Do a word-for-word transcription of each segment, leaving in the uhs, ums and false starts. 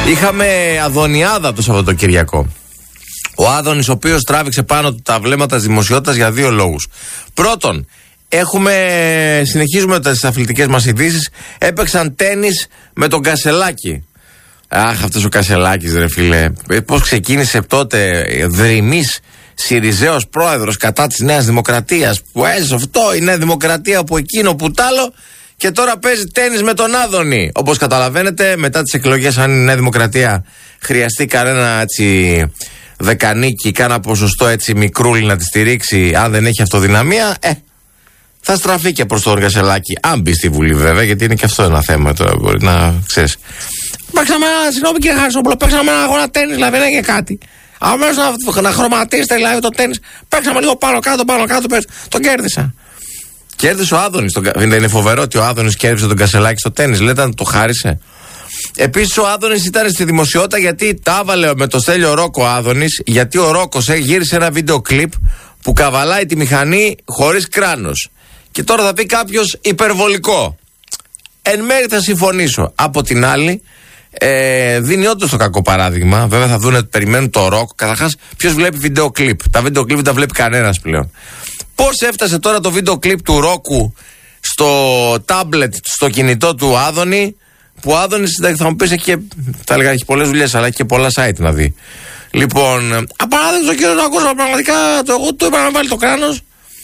Είχαμε Αδωνιάδα το Σαββατοκυριακό. Ο Άδωνης, ο οποίος τράβηξε πάνω του τα βλέμματα της δημοσιότητας για δύο λόγους. Πρώτον, έχουμε, συνεχίζουμε τις αθλητικές μας ειδήσεις. Έπαιξαν τένις με τον Κασελάκη. Αχ, αυτός ο Κασελάκης, ρε φίλε. Πώς ξεκίνησε τότε δρυμής Συριζέος πρόεδρος κατά της Νέας Δημοκρατίας. Που έζησε αυτό, η Νέα Δημοκρατία που εκείνο που τ' άλλο. Και τώρα παίζει τένις με τον Άδωνη. Όπως καταλαβαίνετε, μετά τις εκλογές, αν η Νέα Δημοκρατία χρειαστεί κανένα έτσι δεκανίκη, κάνα ποσοστό έτσι μικρούλι να τη στηρίξει, αν δεν έχει αυτοδυναμία, ε, θα στραφεί και προς τον Κασελάκη. Αν μπει στη Βουλή, βέβαια, γιατί είναι και αυτό ένα θέμα τώρα, μπορεί να ξέρεις. Παίξαμε, συγγνώμη κύριε Χαρισόπουλο, παίξαμε ένα αγώνα τένις, δηλαδή δεν έγινε κάτι. Αμέσως να, να χρωματίσετε δηλαδή το τένις, παίξαμε λίγο πάνω κάτω, πάνω κάτω, πες, τον κέρδισα. Κέρδισε ο Άδωνης. Τον... Δεν είναι φοβερό ότι ο Άδωνης κέρδισε τον Κασελάκη στο τένις. Λέτε να το χάρισε. Επίσης ο Άδωνης ήταν στη δημοσιότητα γιατί τα έβαλε με το Στέλιο Ρόκο ο Άδωνης. Γιατί ο Ρόκος ε, γύρισε ένα βίντεο κλιπ που καβαλάει τη μηχανή χωρίς κράνος. Και τώρα θα πει κάποιος υπερβολικό. Εν μέρει θα συμφωνήσω. Από την άλλη, ε, δίνει όντως το κακό παράδειγμα. Βέβαια θα δουν, περιμένουν το Ρόκο. Καταρχάς, ποιος βλέπει βίντεο κλιπ. Τα βίντεο κλιπ δεν τα βλέπει κανένας πλέον. Πώς έφτασε τώρα το βίντεο κλιπ του Ρόκου στο τάμπλετ, στο κινητό του Άδωνη, που ο Άδωνης, θα μου πεις, έχει και, θα έλεγα, έχει πολλές δουλειές, αλλά έχει και πολλά site να δει. Λοιπόν, απαράδεκτο ο κύριος Ρόκος, πραγματικά το εγώ του είπα να βάλει το κράνος.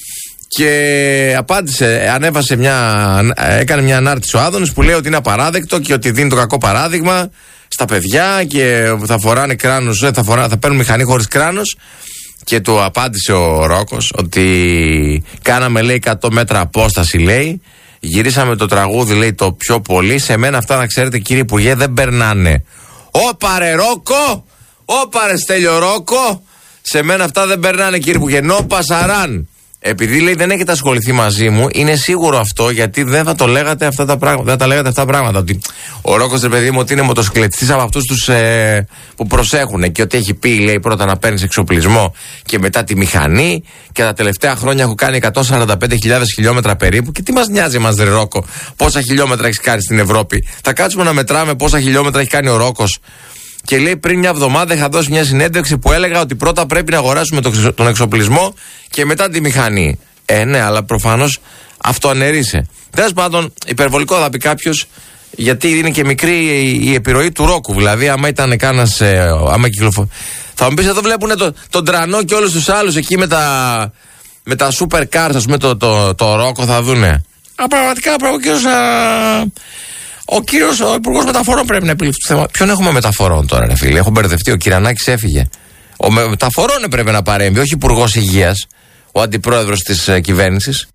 Και απάντησε, ανέβασε μια, έκανε μια ανάρτηση ο Άδωνης που λέει ότι είναι απαράδεκτο και ότι δίνει το κακό παράδειγμα στα παιδιά και θα φοράνε κράνος, θα, φορά, θα παίρνουν μηχανή χωρίς κράνος. Και του απάντησε ο Ρόκος ότι κάναμε, λέει, εκατό μέτρα απόσταση, λέει. Γυρίσαμε το τραγούδι, λέει, το πιο πολύ. Σε μένα αυτά, να ξέρετε, κύριε Υπουργέ, δεν περνάνε. Όπαρε Ρόκο! Όπαρε Στέλιο Ρόκο! Σε μένα αυτά δεν περνάνε, κύριε Υπουργέ. Νο πασαράν. Επειδή, λέει, δεν έχετε ασχοληθεί μαζί μου, είναι σίγουρο αυτό, γιατί δεν θα το λέγατε αυτά τα πράγματα. Δεν θα τα λέγατε αυτά τα πράγματα. Ότι ο Ρόκος, ρε παιδί μου, ότι είναι μοτοσυκλετιστής από αυτούς τους ε, που προσέχουν και ότι έχει πει, λέει, πρώτα να παίρνεις εξοπλισμό και μετά τη μηχανή. Και τα τελευταία χρόνια έχω κάνει εκατόν σαράντα πέντε χιλιάδες χιλιόμετρα περίπου. Και τι μας νοιάζει εμάς, ρε Ρόκο, πόσα χιλιόμετρα έχεις κάνει στην Ευρώπη. Θα κάτσουμε να μετράμε πόσα χιλιόμετρα έχει κάνει ο Ρόκος. Και λέει, πριν μια εβδομάδα είχα δώσει μια συνέντευξη που έλεγα ότι πρώτα πρέπει να αγοράσουμε τον εξοπλισμό και μετά τη μηχανή. Ε, ναι, αλλά προφανώς αυτό αναιρείσαι. Τέλος πάντων, υπερβολικό θα πει κάποιος, γιατί είναι και μικρή η επιρροή του Ρόκου. Δηλαδή, άμα ήταν κάνας, ε, άμα κυκλοφορεί. Θα μου πεις, εδώ βλέπουν το, τον Τρανό και όλους τους άλλους εκεί με τα, με τα super cars, ας πούμε, το, το, το, το Ρόκο θα δούνε. Α, πραγματικά, πραγματικά, ο κύριος, ο Υπουργός Μεταφορών πρέπει να επιληφθεί το θέμα. Ποιον έχουμε μεταφορών τώρα, ρε φίλε? Έχω μπερδευτεί. Ο Κυρανάκης έφυγε. Ο με, μεταφορών έπρεπε να παρέμβει, όχι Υπουργός Υγείας, ο αντιπρόεδρος της ε, κυβέρνησης.